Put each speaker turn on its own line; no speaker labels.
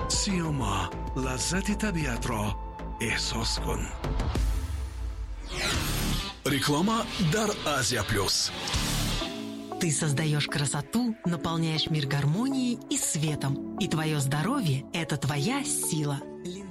سیوما، لذت طبیعت را احساس کن. Реклама дар Азия Плюс.
Ты создаешь красоту, наполняешь мир гармонией и светом. И твое здоровье – это твоя сила.